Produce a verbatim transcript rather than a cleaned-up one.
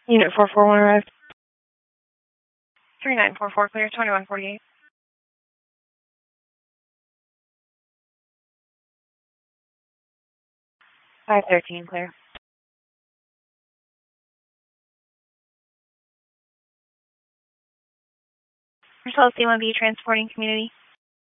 Unit four four one arrived. three nine four four clear, twenty-one forty-eight. five thirteen clear. Marcel C one B transporting community.